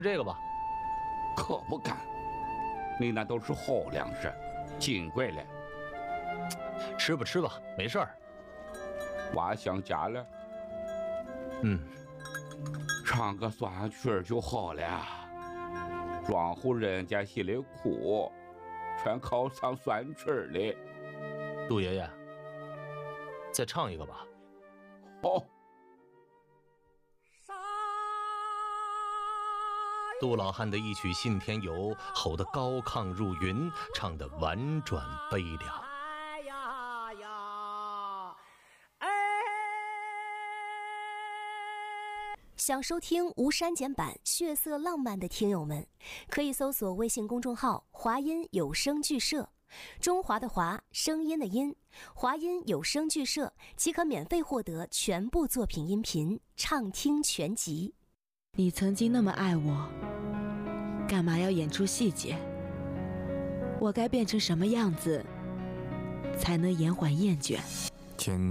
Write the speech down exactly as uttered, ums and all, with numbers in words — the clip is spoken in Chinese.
这个吧。 可不敢，你那都是好粮食，金贵了。 吃吧吃吧，没事儿。 娃想家了。 嗯， 唱个酸曲儿就好了。庄户人家心里苦，全靠唱酸曲儿嘞。 杜爷爷，再唱一个吧。 好。 杜老汉的一曲《信天游》吼得高亢入云，唱得婉转悲凉。 哎呀呀，哎！ 想收听无删减版血色浪漫的听友们，可以搜索微信公众号华音有声剧社，中华的华，声音的音，华音有声剧社即可免费获得全部作品音频畅听全集。 你曾经那么爱我，干嘛要演出细节？我该变成什么样子才能延缓厌倦？ 天